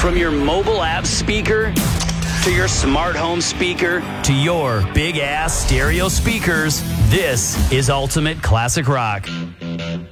From your mobile app speaker to your smart home speaker to your big-ass stereo speakers, this is Ultimate Classic Rock.